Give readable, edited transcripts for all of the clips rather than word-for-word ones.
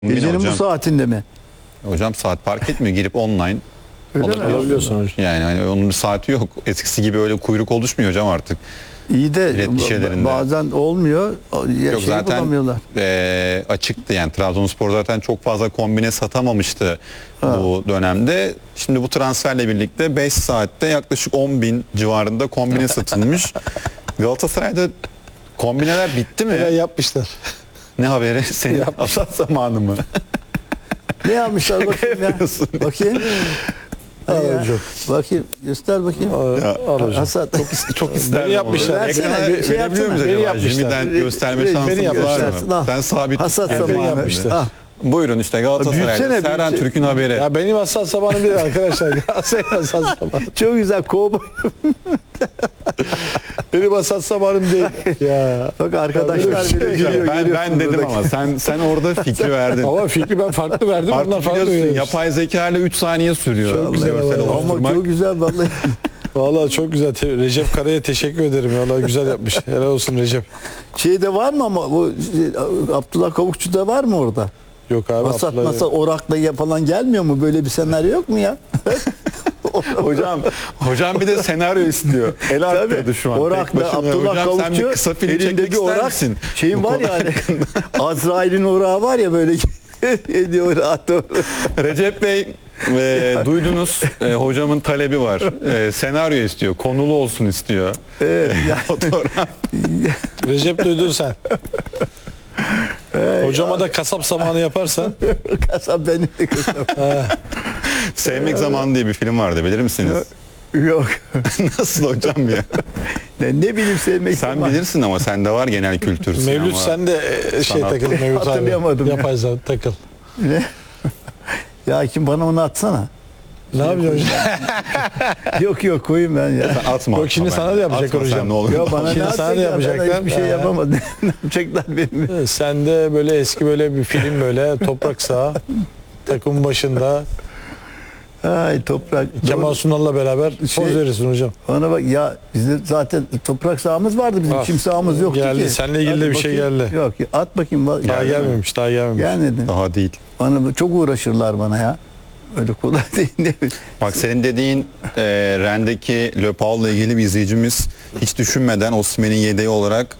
Gecenin bu hocam. saatinde mi? Hocam saat fark etmiyor. Girip online Öyle mi? Alabiliyorsun hocam. yani hani onun bir saati yok. Eskisi gibi öyle kuyruk oluşmuyor hocam artık. İyi de Bilet gişelerinde. bazen olmuyor. Ya Yok şeyi zaten bulamıyorlar. açıktı yani Trabzonspor zaten çok fazla kombine satamamıştı bu dönemde. Şimdi bu transferle birlikte 5 saatte yaklaşık 10.000 civarında kombine satılmış. Galatasaray'da kombineler bitti mi? Ya yapmışlar. Ne haberi? Senin asat zamanı mı? Ne yapmışlar bakayım ya? yapıyorsun. Bakayım. Al Ya, hocam. Bakayım. Göster bakayım. Al hocam. Hasat. Çok isterdim. Beni yapmışlar. onu. Versene, Ekrana bir şey verebiliyor muyuz yapsana. Beni acaba? yapmışlar. Jimmy'den gösterme Beni şansımız var yapmışlar. mı? Al. Sen sabit. Hasat tut. Beni zamanı. yapmışlar. Ah, Buyurun işte Galatasaray'da Büyütsene, Serhan büyütsene. Türk'ün haberi. Ya benim hassas zamanım değil arkadaşlar. Senin hassas zamanın. çok güzel kovboy. Benim hassas zamanım değil. Ya. Bak arkadaşlar Şey, bile gülüyor. ben görüyorsunuz dedim buradaki. ama sen orada fikri verdin. Ama fikri ben farklı verdim. Onlar Artık farklı biliyorsun veriyor. yapay zeka ile 3 saniye sürüyor. Çok güzel görsel ama. Ama oluşturmak. çok güzel vallahi. Vallahi çok güzel. Recep Kara'ya teşekkür ederim. Vallahi güzel yapmış. Helal olsun Recep. Şeyde var mı ama bu Abdullah Kavukçu'da var mı orada? Yok abi. Masat Abdullah- masa orakla falan gelmiyor mu? Böyle bir senaryo yok mu ya? Hocam bir de senaryo istiyor. El arttırdı şu an. tek Orak'la başına. Abdullah Hocam sen Kavukçu bir kısa film elinde çekmek bir ister orak. misin? Şeyin Bu var konu ya hani Azrail'in orağı var ya böyle ediyor orağı doğru. Recep Bey duydunuz hocamın talebi var. Senaryo istiyor. Konulu olsun istiyor. Evet, ya. Fotoğraf. Recep duydun sen. Hocama da kasap zamanı yaparsan. Kasap benim de kasap. Sevmek Zamanı diye bir film vardı bilir misiniz? Yok. Nasıl hocam ya? Ne bileyim sevmek Sen ama. bilirsin ama sende var genel kültür. Mevlüt sinema. sen de şey sanat. takıl Mevlüt abi. Hatırlayamadım ya. Yapay zaman takıl. Ne? Ya kim bana onu atsana. Ne yapacaksın? Yok yok koyayım ben ya. Sen atma. Yok, şimdi atma sana ben. da yapacak Atma sen, hocam. ne olur. Ya bana Şimdi ne sana da atacak ya? Ben yapacaklar. hiçbir şey Ha. yapamadım. Ne yapacaklar benim? Sen de böyle eski böyle bir film böyle toprak saha takım başında Ay toprak. Kemal Sunal'la beraber Şey- poz verirsin hocam. Bana bak ya bizde zaten toprak sahamız vardı bizim. Ah, Çim sahamız yoktu geldi. ki. Seninle ilgili Hadi bir şey bakayım. geldi. Yok at bakayım. Daha Geldi mi? gelmemiş, daha gelmemiş. Gelmedi. Daha değil. Bana çok uğraşırlar bana ya. Öyle kolay değil. Ne? Bak senin dediğin Ren'deki Le Pau'la ilgili bir izleyicimiz hiç düşünmeden Osimhen'in yedeği olarak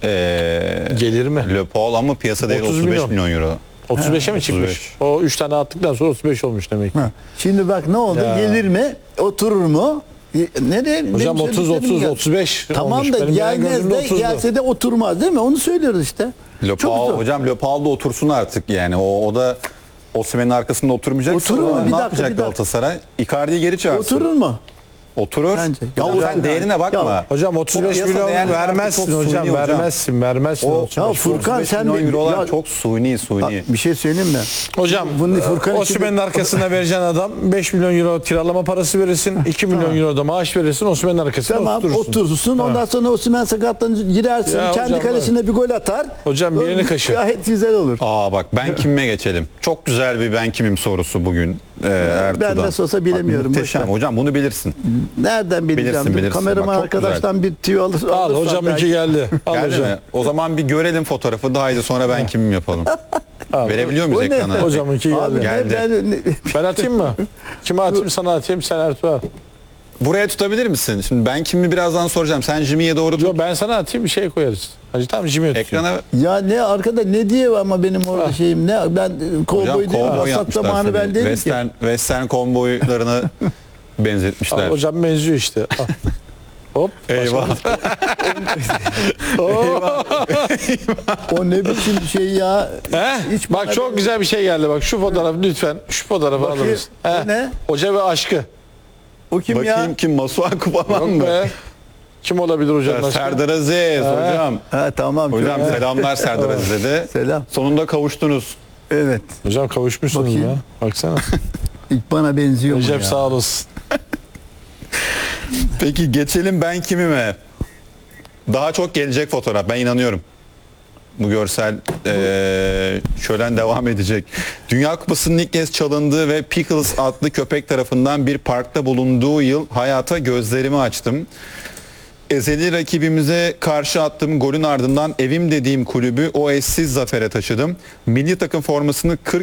Gelir mi? Le Paul ama piyasa değeri 30 35 milyon. milyon euro. 35'e mi 35. çıkmış? O 3 tane attıktan sonra 35 olmuş demek ki. Ha. Şimdi bak ne oldu? Ya. Gelir mi? Oturur mu? Nereye? Hocam Benim 30 söylediklerim 30 gel- 35 Tamam olmuş. da Benim genel gelmez gözümde de 30'du. gelse de oturmaz değil mi? Onu söylüyoruz işte. Le Çok Paul, zor. hocam Le Paul da otursun artık yani. O da Osimhen'in arkasında oturmayacak. Oturur mu? Bir Ne dakika, yapacak bir dakika. Galatasaray? Icardi'yi geri çağırsın. Oturur mu? Oturur. Bence. Ya Ya sen değerine bakma. ya Hocam 35 piyasa milyon değerleri vermezsin çok hocam, suni hocam. vermezsin. O, 35 Ya milyon. Furkan 35 sen milyon de- eurolar ya- çok suni. Bir şey söyleyeyim mi? Hocam Bunu Furkan Osimhen'in arkasına vereceğin adam 5 milyon euro kiralama parası verirsin, 2 milyon euro da maaş verirsin, Osimhen'in arkasına Tamam oturursun. oturursun. Ondan sonra Osimhen sakatlanınca girersin. Ya kendi hocam, kalesine bir gol atar. Hocam birini kaşı. Gayet güzel olur. Aa bak ben kimime geçelim. Çok güzel bir ben kimim sorusu bugün Ertuğ'dan. Ben nasıl olsa bilemiyorum, Bak, muhteşem. boş ver. Hocam bunu bilirsin. Nereden bileceğim? Bilirsin. Kameraman Bak, çok arkadaştan bir tüyo alır. Al alırsam hocam belki. iki geldi. Al Geldi hocam. mi? O zaman bir görelim fotoğrafı daha iyi sonra ben kimim yapalım. Verebiliyor muyuz O ne? ekrana? Hocam iki geldi. Abi Geldi. ben Ben atayım mı? Kime atayım, sana atayım, sen Ertuğ al. Buraya tutabilir misin? Şimdi ben kimi birazdan soracağım. Sen Jimmy'ye doğru tut. Yo, ben sana atayım, bir şey koyarız. Hacı tamam, Jimmy atayım. Ekrana ya ne arkada ne diye ama benim orada şeyim ne ben hocam kovboy değil kovboy hasat yapmışlar. zamanı ben seni. değilim ki. Western konvoylarına benzetmişler. Al, hocam benziyor işte. Al. Hop. Eyvah. O ne biçim şey ya. He? Hiç Bak bana çok böyle- güzel bir şey geldi. Bak şu fotoğraf lütfen. Şu fotoğrafı Bakayım. alır mısın? O He. ne? Hoca ve aşkı. O kim Bakayım ya? kim? Masuaku falan Yok mı? be. Kim olabilir hocanın aşkı? Serdar Aziz hocam. Ha tamam. Hocam çok- selamlar Serdar Aziz'e de. Selam. Sonunda kavuştunuz. Evet. Hocam kavuşmuşsunuz Bakayım. ya. Baksana. İlk bana benziyor mu Recep ya? sağ olasın. Peki geçelim ben kimime? Daha çok gelecek fotoğraf. Ben inanıyorum. Bu görsel şölen devam edecek. Dünya Kupası'nın ilk kez çalındığı ve Pickles adlı köpek tarafından bir parkta bulunduğu yıl hayata gözlerimi açtım. Ezeli rakibimize karşı attığım golün ardından evim dediğim kulübü o eşsiz zafere taşıdım. Milli takım formasını 40